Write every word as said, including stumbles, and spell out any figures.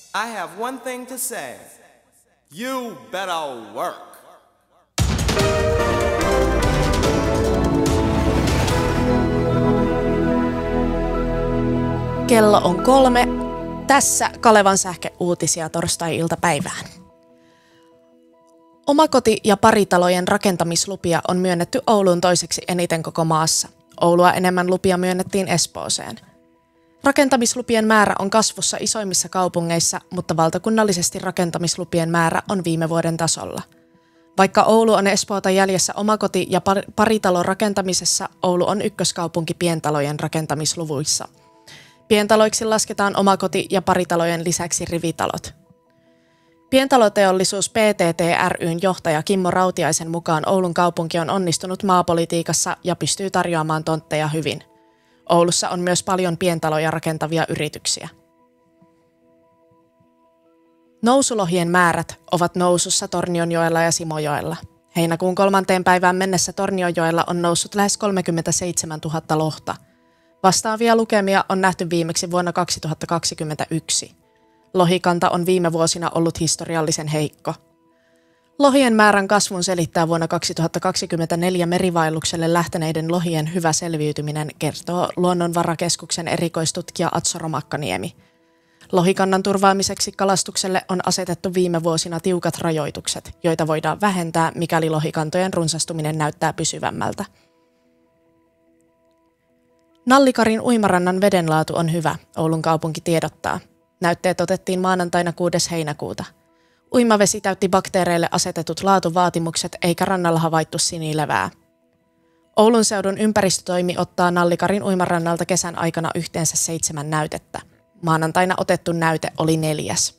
I have one thing to say. You better work. Kello on kolme. Tässä Kalevan sähkeuutisia torstai-iltapäivään. Omakoti- ja paritalojen rakentamislupia on myönnetty Ouluun toiseksi eniten koko maassa. Oulua enemmän lupia myönnettiin Espooseen. Rakentamislupien määrä on kasvussa isoimmissa kaupungeissa, mutta valtakunnallisesti rakentamislupien määrä on viime vuoden tasolla. Vaikka Oulu on Espoota jäljessä omakoti- ja paritalon rakentamisessa, Oulu on ykköskaupunki pientalojen rakentamisluvuissa. Pientaloiksi lasketaan omakoti- ja paritalojen lisäksi rivitalot. Pientaloteollisuus P T T ry:n johtaja Kimmo Rautiaisen mukaan Oulun kaupunki on onnistunut maapolitiikassa ja pystyy tarjoamaan tontteja hyvin. Oulussa on myös paljon pientaloja rakentavia yrityksiä. Nousulohien määrät ovat nousussa Tornionjoella ja Simojoella. Heinäkuun kolmanteen päivään mennessä Tornionjoella on noussut lähes kolmekymmentäseitsemäntuhatta lohta. Vastaavia lukemia on nähty viimeksi vuonna kaksituhattakaksikymmentäyksi. Lohikanta on viime vuosina ollut historiallisen heikko. Lohien määrän kasvun selittää vuonna kaksituhattakaksikymmentäneljä merivaellukselle lähteneiden lohien hyvä selviytyminen, kertoo Luonnonvarakeskuksen erikoistutkija Atso Romakkaniemi. Lohikannan turvaamiseksi kalastukselle on asetettu viime vuosina tiukat rajoitukset, joita voidaan vähentää, mikäli lohikantojen runsastuminen näyttää pysyvämmältä. Nallikarin uimarannan vedenlaatu on hyvä, Oulun kaupunki tiedottaa. Näytteet otettiin maanantaina kuudes heinäkuuta. Uimavesi täytti bakteereille asetetut laatuvaatimukset eikä rannalla havaittu sinilevää. Oulun seudun ympäristötoimi ottaa Nallikarin uimarannalta kesän aikana yhteensä seitsemän näytettä. Maanantaina otettu näyte oli neljäs.